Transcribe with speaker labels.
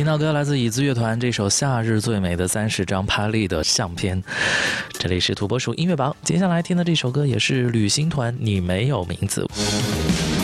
Speaker 1: 到歌来自椅子乐团这首《夏日最美的30张拍立得相片》。这里是土拨鼠音乐榜，接下来听的这首歌也是旅行团《你没有名字》。